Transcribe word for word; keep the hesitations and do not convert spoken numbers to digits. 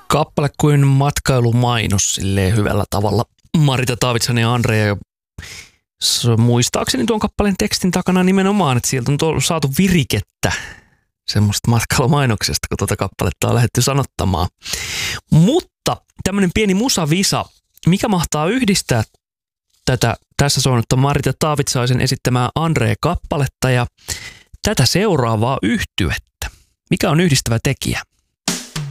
Kappale kuin matkailumainos silleen hyvällä tavalla. Marita Taavitsainen ja Andre, ja muistaakseni tuon kappaleen tekstin takana nimenomaan, että sieltä on saatu virikettä semmoista matkailumainoksesta, kun tuota kappaletta on lähdetty sanottamaan. Mutta tämmöinen pieni musavisa, mikä mahtaa yhdistää tätä tässä soinutta Marita Taavitsaisen esittämää Andre-kappaletta ja tätä seuraavaa yhtyettä. Mikä on yhdistävä tekijä?